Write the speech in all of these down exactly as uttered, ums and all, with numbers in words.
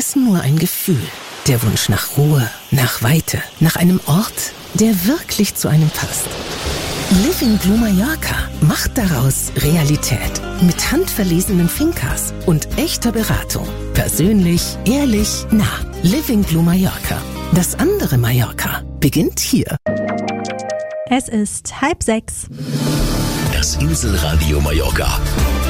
es nur ein Gefühl. Der Wunsch nach Ruhe, nach Weite, nach einem Ort, der wirklich zu einem passt. Living Blue Mallorca macht daraus Realität. Mit handverlesenen Finkas und echter Beratung. Persönlich, ehrlich, nah. Living Blue Mallorca. Das andere Mallorca beginnt hier. Es ist halb sechs. Das Inselradio Mallorca.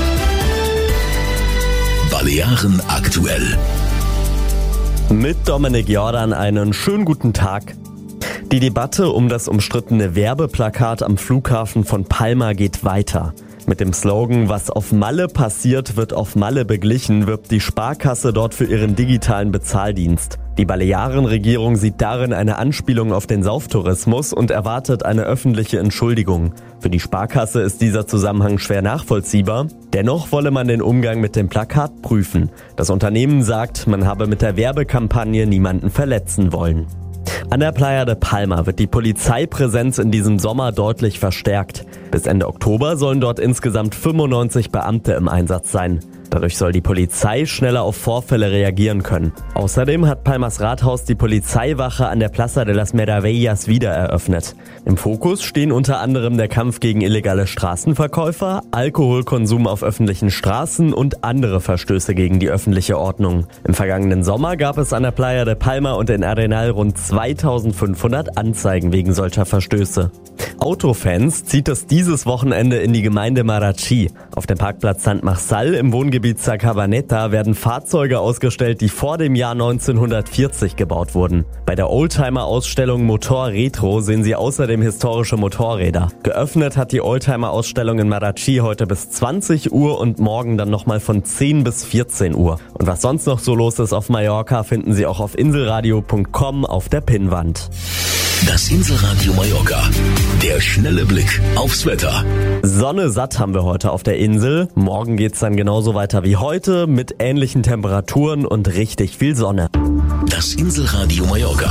Balearen aktuell. Mit Dominik Jordan einen schönen guten Tag. Die Debatte um das umstrittene Werbeplakat am Flughafen von Palma geht weiter. Mit dem Slogan "Was auf Malle passiert, wird auf Malle beglichen" wirbt die Sparkasse dort für ihren digitalen Bezahldienst. Die Balearenregierung sieht darin eine Anspielung auf den Sauftourismus und erwartet eine öffentliche Entschuldigung. Für die Sparkasse ist dieser Zusammenhang schwer nachvollziehbar. Dennoch wolle man den Umgang mit dem Plakat prüfen. Das Unternehmen sagt, man habe mit der Werbekampagne niemanden verletzen wollen. An der Playa de Palma wird die Polizeipräsenz in diesem Sommer deutlich verstärkt. Bis Ende Oktober sollen dort insgesamt fünfundneunzig Beamte im Einsatz sein. Dadurch soll die Polizei schneller auf Vorfälle reagieren können. Außerdem hat Palmas Rathaus die Polizeiwache an der Plaza de las Meravillas wieder eröffnet. Im Fokus stehen unter anderem der Kampf gegen illegale Straßenverkäufer, Alkoholkonsum auf öffentlichen Straßen und andere Verstöße gegen die öffentliche Ordnung. Im vergangenen Sommer gab es an der Playa de Palma und in Arenal rund zweitausendfünfhundert Anzeigen wegen solcher Verstöße. Autofans zieht es dieses Wochenende in die Gemeinde Marachi. Auf dem Parkplatz Sant Marçal im Wohngebiet Sacabaneta werden Fahrzeuge ausgestellt, die vor dem Jahr neunzehnhundertvierzig gebaut wurden. Bei der Oldtimer-Ausstellung Motor Retro sehen Sie außerdem historische Motorräder. Geöffnet hat die Oldtimer-Ausstellung in Marachi heute bis zwanzig Uhr und morgen dann nochmal von zehn bis vierzehn Uhr. Und was sonst noch so los ist auf Mallorca, finden Sie auch auf inselradio punkt com auf der Pinnwand. Das Inselradio Mallorca. Der schnelle Blick aufs Wetter. Sonne satt haben wir heute auf der Insel. Morgen geht's dann genauso weiter wie heute mit ähnlichen Temperaturen und richtig viel Sonne. Das Inselradio Mallorca.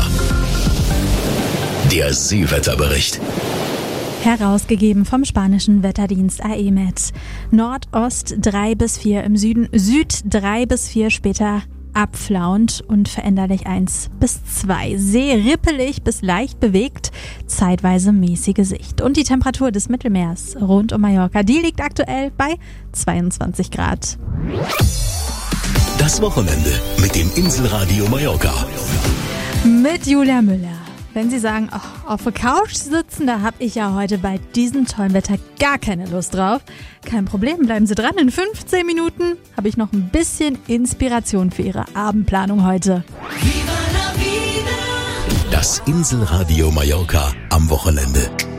Der Seewetterbericht. Herausgegeben vom spanischen Wetterdienst A E M E T. Nordost drei bis vier im Süden, Süd drei bis vier später abflauend und veränderlich eins bis zwei. See rippelig bis leicht bewegt, zeitweise mäßige Sicht. Und die Temperatur des Mittelmeers rund um Mallorca, die liegt aktuell bei zweiundzwanzig Grad. Das Wochenende mit dem Inselradio Mallorca. Mit Julia Müller. Wenn Sie sagen, oh, auf der Couch sitzen, da habe ich ja heute bei diesem tollen Wetter gar keine Lust drauf. Kein Problem, bleiben Sie dran. In fünfzehn Minuten habe ich noch ein bisschen Inspiration für Ihre Abendplanung heute. Das Inselradio Mallorca am Wochenende.